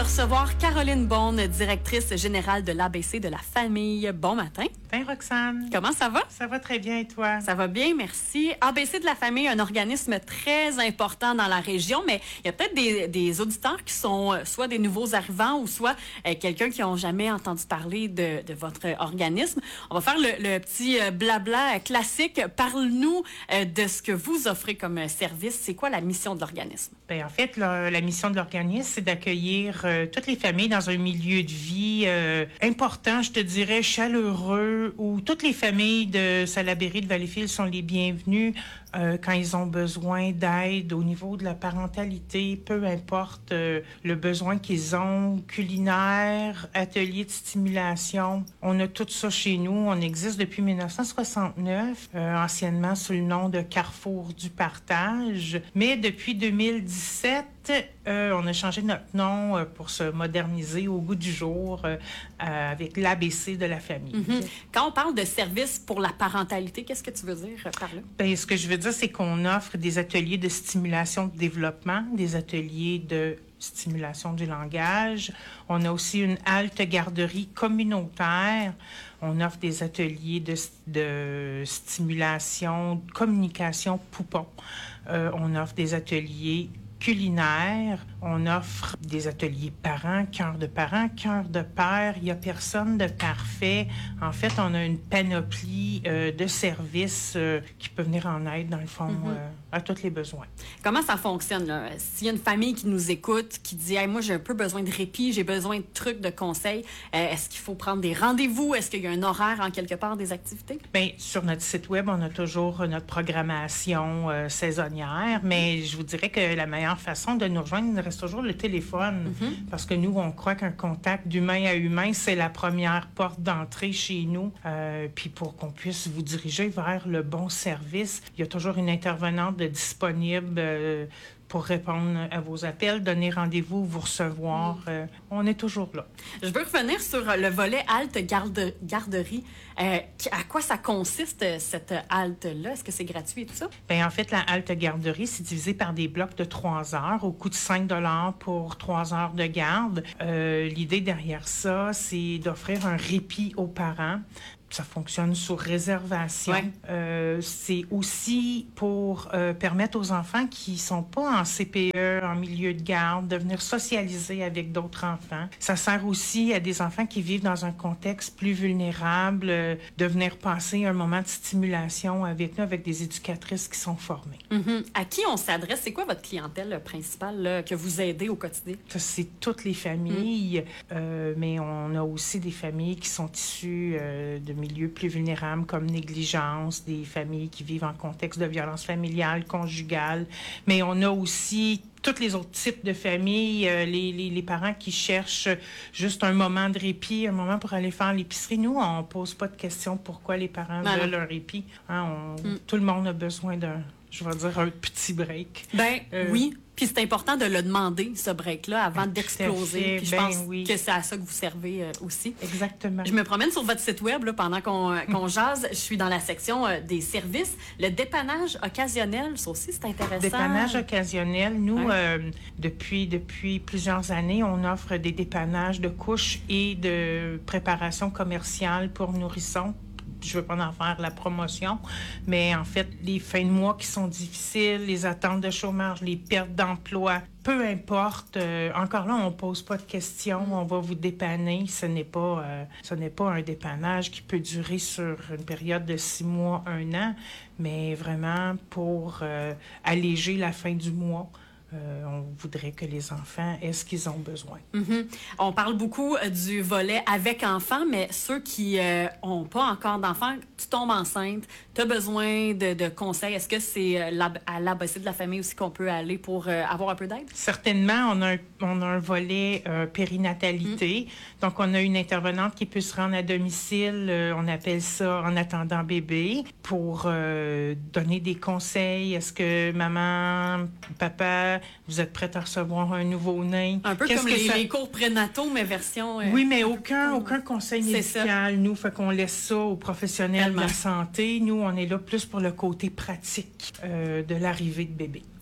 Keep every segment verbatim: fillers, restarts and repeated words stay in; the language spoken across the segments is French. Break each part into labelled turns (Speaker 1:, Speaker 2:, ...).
Speaker 1: de recevoir Caroline Beaune, directrice générale de l'A B C de la famille. Bon matin.
Speaker 2: Bien, Roxane.
Speaker 1: Comment ça va?
Speaker 2: Ça va très bien et toi?
Speaker 1: Ça va bien, merci. A B C de la famille, un organisme très important dans la région, mais il y a peut-être des, des auditeurs qui sont soit des nouveaux arrivants ou soit euh, quelqu'un qui n'ont jamais entendu parler de, de votre organisme. On va faire le, le petit blabla classique. Parle-nous euh, de ce que vous offrez comme service. C'est quoi la mission de l'organisme?
Speaker 2: Bien, en fait, la, la mission de l'organisme, c'est d'accueillir euh, toutes les familles dans un milieu de vie euh, important, je te dirais, chaleureux, où toutes les familles de Salaberry, de Valleyfield sont les bienvenues euh, quand ils ont besoin d'aide au niveau de la parentalité, peu importe euh, le besoin qu'ils ont, culinaire, atelier de stimulation. On a tout ça chez nous. On existe depuis mille neuf cent soixante-neuf, euh, anciennement sous le nom de Carrefour du Partage. Mais depuis deux mille dix-sept, Euh, on a changé notre nom euh, pour se moderniser au goût du jour euh, euh, avec l'A B C de la famille.
Speaker 1: Mm-hmm. Quand on parle de services pour la parentalité, qu'est-ce que tu veux dire par là?
Speaker 2: Bien, ce que je veux dire, c'est qu'on offre des ateliers de stimulation de développement, des ateliers de stimulation du langage. On a aussi une halte garderie communautaire. On offre des ateliers de, de stimulation, de communication poupon. Euh, on offre des ateliers culinaire, on offre des ateliers parents, cœur de parents, cœur de père. Il n'y a personne de parfait. En fait, on a une panoplie euh, de services euh, qui peut venir en aide, dans le fond, mm-hmm. euh, à tous les besoins.
Speaker 1: Comment ça fonctionne, là? S'il y a une famille qui nous écoute, qui dit hey, « moi, j'ai un peu besoin de répit, j'ai besoin de trucs, de conseils euh, », est-ce qu'il faut prendre des rendez-vous? Est-ce qu'il y a un horaire en quelque part des activités?
Speaker 2: Bien, sur notre site web, on a toujours notre programmation euh, saisonnière, mais mm-hmm. je vous dirais que la meilleure façon de nous rejoindre, il reste toujours le téléphone. Mm-hmm. Parce que nous, on croit qu'un contact d'humain à humain, c'est la première porte d'entrée chez nous. Euh, puis pour qu'on puisse vous diriger vers le bon service, il y a toujours une intervenante de disponible euh, pour répondre à vos appels, donner rendez-vous, vous recevoir. Euh, on est toujours là.
Speaker 1: Je veux revenir sur le volet halte garde, garderie. Euh, à quoi ça consiste, cette halte-là? Est-ce que c'est gratuit et tout ça?
Speaker 2: Bien, en fait, la halte garderie, c'est divisé par des blocs de trois heures au coût de cinq dollars pour trois heures de garde. Euh, l'idée derrière ça, c'est d'offrir un répit aux parents. Ça fonctionne sur réservation. Ouais. Euh, c'est aussi pour euh, permettre aux enfants qui sont pas en C P E, en milieu de garde, de venir socialiser avec d'autres enfants. Ça sert aussi à des enfants qui vivent dans un contexte plus vulnérable, euh, de venir passer un moment de stimulation avec nous, avec des éducatrices qui sont formées.
Speaker 1: Mm-hmm. À qui on s'adresse? C'est quoi votre clientèle principale là, que vous aidez au quotidien?
Speaker 2: Ça, c'est toutes les familles, mm. euh, mais on a aussi des familles qui sont issues euh, de milieux plus vulnérables comme négligence, des familles qui vivent en contexte de violence familiale, conjugale. Mais on a aussi tous les autres types de familles, euh, les, les, les parents qui cherchent juste un moment de répit, un moment pour aller faire l'épicerie. Nous, on pose pas de questions pourquoi les parents voilà. veulent un répit. Hein, on, mm. Tout le monde a besoin d'un, je vais dire, un petit break.
Speaker 1: Ben euh, oui. Puis c'est important de le demander, ce break-là, avant
Speaker 2: tout
Speaker 1: d'exploser. Puis je
Speaker 2: ben
Speaker 1: pense
Speaker 2: oui.
Speaker 1: que c'est à ça que vous servez euh, aussi.
Speaker 2: Exactement.
Speaker 1: Je me promène sur votre site web là, pendant qu'on, qu'on jase. Je suis dans la section euh, des services. Le dépannage occasionnel, ça aussi, c'est intéressant.
Speaker 2: Dépannage occasionnel. Nous,
Speaker 1: ouais.
Speaker 2: euh, depuis, depuis plusieurs années, on offre des dépannages de couches et de préparation commerciale pour nourrissons. Je veux pas en faire la promotion, mais en fait, les fins de mois qui sont difficiles, les attentes de chômage, les pertes d'emploi, peu importe. Euh, encore là, on pose pas de questions, on va vous dépanner. Ce n'est pas, euh, ce n'est pas un dépannage qui peut durer sur une période de six mois, un an, mais vraiment pour euh, alléger la fin du mois. Euh, on voudrait que les enfants aient ce qu'ils ont besoin.
Speaker 1: Mm-hmm. On parle beaucoup euh, du volet avec enfants, mais ceux qui euh, ont pas encore d'enfants, tu tombes enceinte, tu as besoin de, de conseils. Est-ce que c'est euh, l'A- à l'A B C de la famille aussi qu'on peut aller pour euh, avoir un peu d'aide?
Speaker 2: Certainement, on a un, on a un volet euh, périnatalité. Mm. Donc, on a une intervenante qui peut se rendre à domicile, euh, on appelle ça en attendant bébé, pour euh, donner des conseils. Est-ce que maman, papa, vous êtes prête à recevoir un nouveau-né?
Speaker 1: Un peu
Speaker 2: Qu'est-ce
Speaker 1: comme
Speaker 2: que
Speaker 1: les,
Speaker 2: ça...
Speaker 1: les cours prénataux, mais version... Euh,
Speaker 2: oui, mais aucun, aucun conseil médical. Nous, fait qu'on laisse ça aux professionnels Tellement. de la santé. Nous, on est là plus pour le côté pratique euh, de l'arrivée de bébé.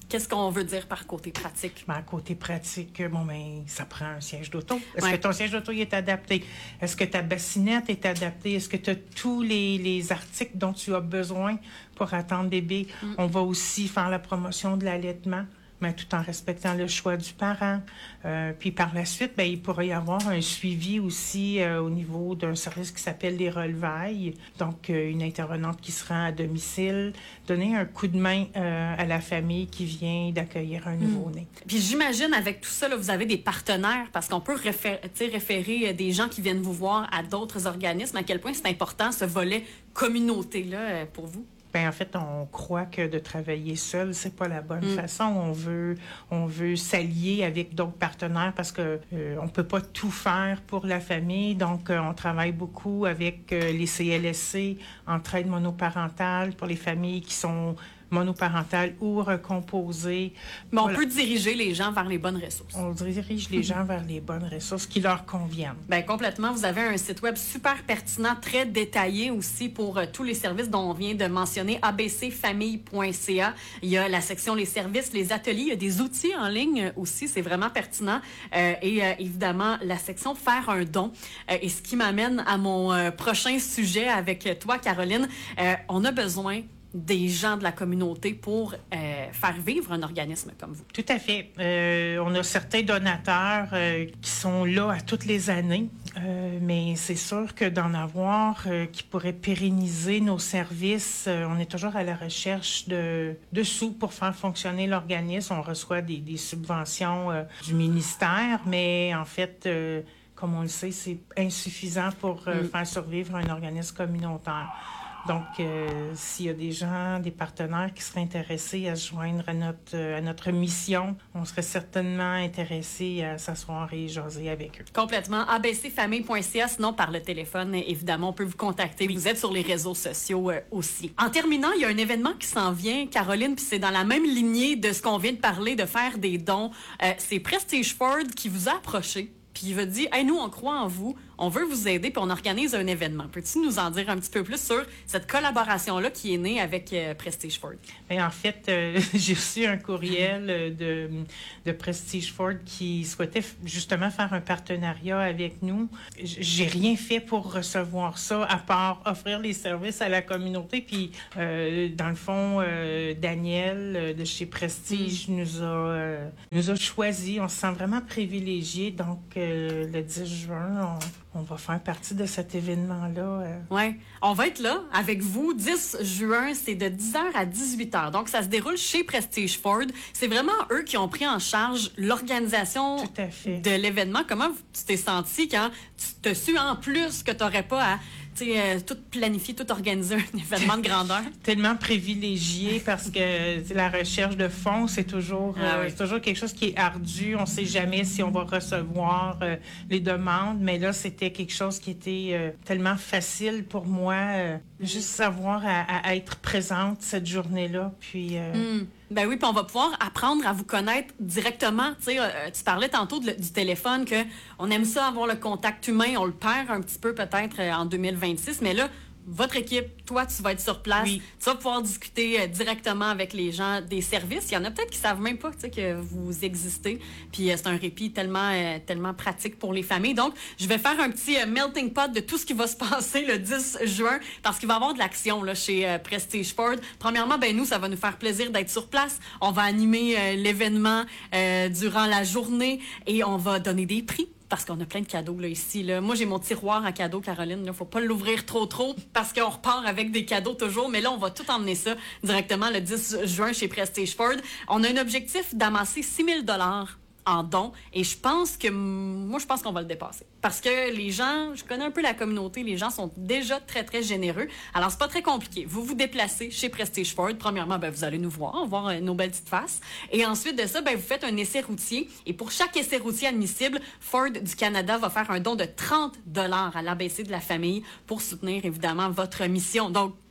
Speaker 1: qu'est-ce qu'on veut dire par côté pratique?
Speaker 2: Ben, côté pratique, bon, ben, ça prend un siège d'auto. Est-ce
Speaker 1: Ouais.
Speaker 2: que ton siège d'auto il est adapté? Est-ce que ta bassinette est adaptée? Est-ce que tu as tous les, les articles dont tu as besoin pour attendre bébé? Mm. On va aussi faire la promotion de l'allaitement, mais tout en respectant le choix du parent. Euh, puis par la suite, ben, il pourrait y avoir un suivi aussi euh, au niveau d'un service qui s'appelle les relevailles. Donc, euh, une intervenante qui se rend à domicile, donner un coup de main euh, à la famille qui vient d'accueillir un nouveau-né.
Speaker 1: Mmh. Puis j'imagine, avec tout ça, là, vous avez des partenaires, parce qu'on peut référer, référer des gens qui viennent vous voir à d'autres organismes. À quel point c'est important, ce volet communauté-là, pour vous?
Speaker 2: Ben, en fait, on croit que de travailler seul, c'est pas la bonne mm. façon. On veut, on veut s'allier avec d'autres partenaires parce que euh, on peut pas tout faire pour la famille. Donc, euh, on travaille beaucoup avec euh, les C L S C, entraide monoparentale pour les familles qui sont monoparentales ou recomposées.
Speaker 1: Mais on
Speaker 2: voilà.
Speaker 1: peut diriger les gens vers les bonnes ressources.
Speaker 2: On dirige les gens vers les bonnes ressources qui leur conviennent.
Speaker 1: Bien, complètement. Vous avez un site web super pertinent, très détaillé aussi pour euh, tous les services dont on vient de mentionner, a b c famille point c a. Il y a la section les services, les ateliers, il y a des outils en ligne aussi, c'est vraiment pertinent. Euh, et euh, évidemment, la section faire un don. Euh, et ce qui m'amène à mon euh, prochain sujet avec toi, Caroline. Euh, on a besoin des gens de la communauté pour euh, faire vivre un organisme comme vous.
Speaker 2: Tout à fait. Euh, on a certains donateurs euh, qui sont là à toutes les années, euh, mais c'est sûr que d'en avoir euh, qui pourraient pérenniser nos services, euh, on est toujours à la recherche de, de sous pour faire fonctionner l'organisme. On reçoit des, des subventions euh, du ministère, mais en fait, euh, comme on le sait, c'est insuffisant pour euh, mm. faire survivre un organisme communautaire. Donc, euh, s'il y a des gens, des partenaires qui seraient intéressés à se joindre à notre, à notre mission, on serait certainement intéressés à s'asseoir et jaser avec eux.
Speaker 1: Complètement. a b c famille point c a, sinon par le téléphone, évidemment, on peut vous contacter. Vous êtes sur les réseaux sociaux euh, aussi. En terminant, il y a un événement qui s'en vient, Caroline, puis c'est dans la même lignée de ce qu'on vient de parler, de faire des dons. Euh, c'est Prestige Ford qui vous a approché, puis il va dire « Hey, nous, on croit en vous. On veut vous aider, puis on organise un événement. » Peux-tu nous en dire un petit peu plus sur cette collaboration-là qui est née avec euh, Prestige Ford?
Speaker 2: Bien, en fait, euh, j'ai reçu un courriel de, de Prestige Ford qui souhaitait justement faire un partenariat avec nous. J'ai rien fait pour recevoir ça, à part offrir les services à la communauté. Puis, euh, dans le fond, euh, Daniel euh, de chez Prestige mm. nous, a, euh, nous a choisi. On se sent vraiment privilégiés. Donc, euh, le dix juin, on... On va faire partie de cet événement-là. Euh.
Speaker 1: Oui. On va être là avec vous. dix juin, c'est de dix heures à dix-huit heures. Donc, ça se déroule chez Prestige Ford. C'est vraiment eux qui ont pris en charge l'organisation de l'événement. Comment tu t'es senti quand tu te su en plus que tu n'aurais pas à euh, tout planifier, tout organiser un événement de grandeur?
Speaker 2: Tellement privilégié parce que la recherche de fonds, c'est toujours, ah, euh, oui. c'est toujours quelque chose qui est ardu. On ne sait jamais si on va recevoir euh, les demandes, mais là, c'était quelque chose qui était euh, tellement facile pour moi. Euh, mm. Juste savoir à, à être présente cette journée-là. Puis... Euh,
Speaker 1: mm. Ben oui, puis on va pouvoir apprendre à vous connaître directement. Tu sais, euh, tu parlais tantôt de, du téléphone, que on aime ça avoir le contact humain, on le perd un petit peu peut-être euh, en deux mille vingt-six, mais là, votre équipe, toi, tu vas être sur place. Oui. Tu vas pouvoir discuter euh, directement avec les gens des services. Il y en a peut-être qui savent même pas, tu sais, que vous existez. Puis euh, c'est un répit tellement, euh, tellement pratique pour les familles. Donc, je vais faire un petit euh, melting pot de tout ce qui va se passer le dix juin, parce qu'il va y avoir de l'action là chez euh, Prestige Ford. Premièrement, ben nous, ça va nous faire plaisir d'être sur place. On va animer euh, l'événement euh, durant la journée et on va donner des prix. Parce qu'on a plein de cadeaux là, ici. Là. Moi, j'ai mon tiroir à cadeaux, Caroline. Il ne faut pas l'ouvrir trop, trop parce qu'on repart avec des cadeaux toujours. Mais là, on va tout emmener ça directement le dix juin chez Prestige Ford. On a un objectif d'amasser six mille dollars en dons. Et je pense que, moi, je pense qu'on va le dépasser. Parce que les gens, je connais un peu la communauté, les gens sont déjà très, très généreux. Alors, c'est pas très compliqué. Vous vous déplacez chez Prestige Ford. Premièrement, ben, vous allez nous voir, voir euh, nos belles petites faces. Et ensuite de ça, ben, vous faites un essai routier. Et pour chaque essai routier admissible, Ford du Canada va faire un don de trente dollars à l'A B C de la famille pour soutenir, évidemment, votre mission. Donc,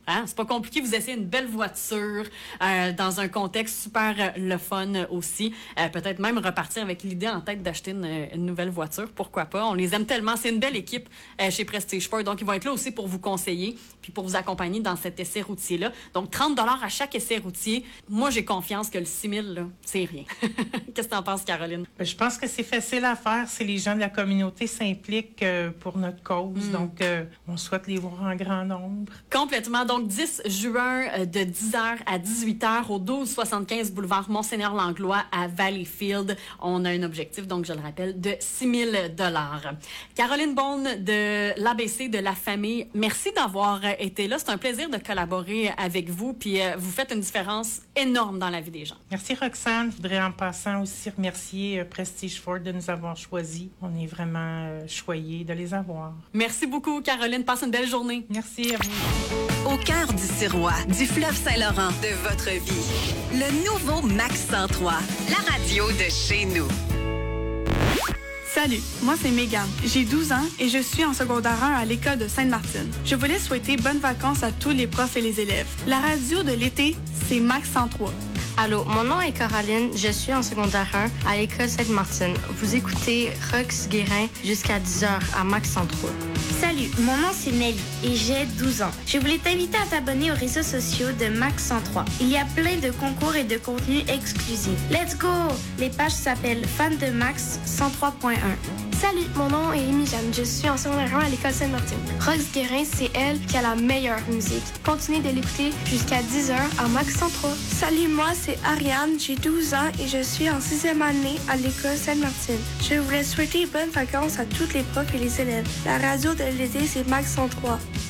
Speaker 1: Hein? C'est pas compliqué, vous essayez une belle voiture euh, dans un contexte super euh, le fun aussi. Euh, peut-être même repartir avec l'idée en tête d'acheter une, une nouvelle voiture. Pourquoi pas? On les aime tellement. C'est une belle équipe euh, chez Prestige Ford. Donc, ils vont être là aussi pour vous conseiller puis pour vous accompagner dans cet essai routier-là. Donc, trente dollars à chaque essai routier. Moi, j'ai confiance que le six mille, là, c'est rien. Qu'est-ce que t'en penses, Caroline?
Speaker 2: Ben, je pense que c'est facile à faire si les gens de la communauté s'impliquent euh, pour notre cause. Mm. Donc, euh, on souhaite les voir en grand nombre.
Speaker 1: Complètement. Donc, dix juin euh, de dix heures à dix-huit heures au douze soixante-quinze boulevard Monseigneur-Langlois à Valleyfield. On a un objectif, donc je le rappelle, de six mille dollars. Caroline Beaune de l'A B C de la famille, merci d'avoir été là. C'est un plaisir de collaborer avec vous. Puis, euh, vous faites une différence énorme dans la vie des gens.
Speaker 2: Merci, Roxane. Je voudrais en passant aussi remercier euh, Prestige Ford de nous avoir choisis. On est vraiment euh, choyés de les avoir.
Speaker 1: Merci beaucoup, Caroline. Passe une belle journée.
Speaker 2: Merci à vous.
Speaker 3: Au cœur du Sirois, du fleuve Saint-Laurent, de votre vie, le nouveau Max cent trois, la radio de chez nous.
Speaker 4: Salut, moi c'est Mégane. J'ai douze ans et je suis en secondaire un à l'école de Sainte-Martine. Je voulais souhaiter bonnes vacances à tous les profs et les élèves. La radio de l'été, c'est Max cent trois.
Speaker 5: Allô, mon nom est Caroline, je suis en secondaire un à l'école Sainte-Martine. Vous écoutez Rox Guérin jusqu'à dix heures à Max cent trois.
Speaker 6: Salut, mon nom c'est Nelly et j'ai douze ans. Je voulais t'inviter à t'abonner aux réseaux sociaux de Max cent trois. Il y a plein de concours et de contenus exclusifs. Let's go! Les pages s'appellent Fans de Max cent trois point un.
Speaker 7: Salut, mon nom est Amy Jeanne. Je suis en secondaire un à l'école Sainte-Martine. Rox Guérin, c'est elle qui a la meilleure musique. Continuez de l'écouter jusqu'à dix heures à Max cent trois.
Speaker 8: Salut, moi c'est Ariane, j'ai douze ans et je suis en sixième année à l'école Sainte-Martine. Je voulais souhaiter bonnes vacances à tous les profs et les élèves. La radio de l'été, c'est Max cent trois.